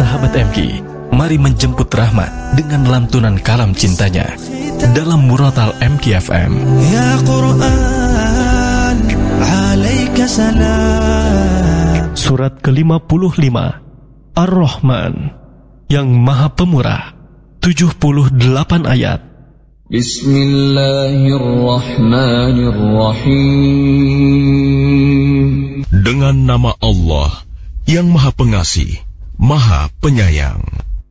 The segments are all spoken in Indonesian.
Sahabat MK, mari menjemput rahmat dengan lantunan kalam cintanya dalam Muratal MK FM. Ya Quran, alaika salam. Surat ke-55 Ar-Rahman, yang Maha Pemurah, 78 ayat. Bismillahirrahmanirrahim. Dengan nama Allah yang Maha Pengasih, Maha Penyayang.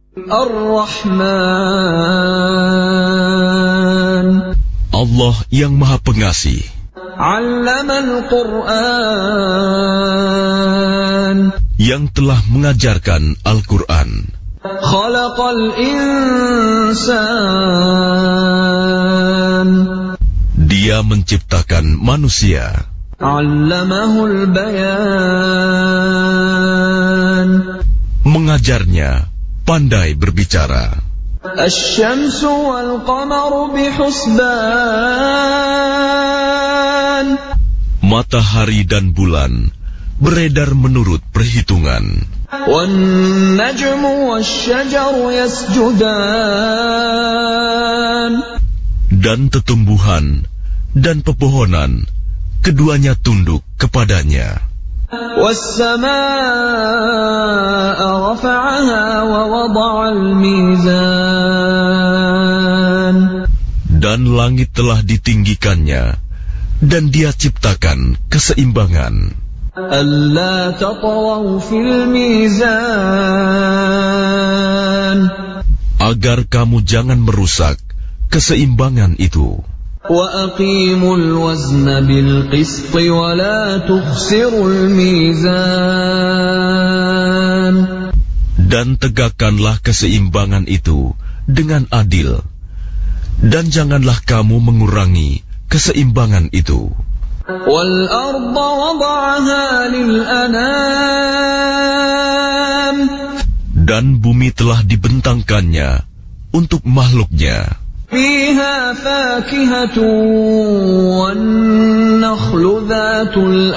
Ar-Rahman, Allah yang Maha Pengasih. Allamal Quran, yang telah mengajarkan Al-Quran. Khalaqal insan, Dia menciptakan manusia. Allamahul bayan, mengajarnya pandai berbicara. Asy-syamsu wal qamaru bihusban, matahari dan bulan beredar menurut perhitungan. wan najmu wasy-syajaru yasjudan, dan tetumbuhan dan pepohonan keduanya tunduk kepadanya. was-samaa'a rafa'aha wa wada'al mizan, dan langit telah ditinggikannya dan Dia ciptakan keseimbangan. alla tatghaw fil mizan, agar kamu jangan merusak keseimbangan itu. wa aqimul wazna bil qisti wa la tukhsirul mizan, dan tegakkanlah keseimbangan itu dengan adil, dan janganlah kamu mengurangi keseimbangan itu. wal arda wada'aha lil anam, dan bumi telah dibentangkannya untuk makhluknya. fiha fakihatun wan nakhlu dhatul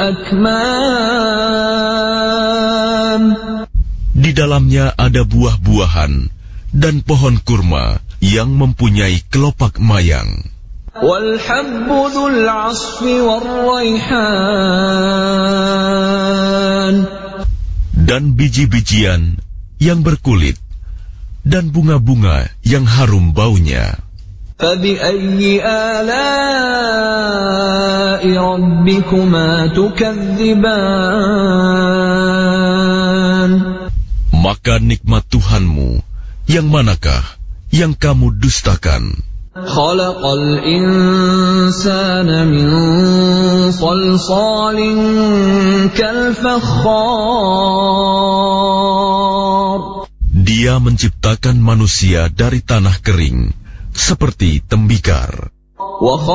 akmam, Di dalamnya ada buah-buahan dan pohon kurma yang mempunyai kelopak mayang. wal habbu dzul 'asfi war raihan, dan biji-bijian yang berkulit dan bunga-bunga yang harum baunya. فبأي آلاء ربكما تكذبان, Maka nikmat Tuhanmu yang manakah yang kamu dustakan? خلق الإنسان من صلصال كالفخار, Dia menciptakan manusia dari tanah kering seperti tembikar.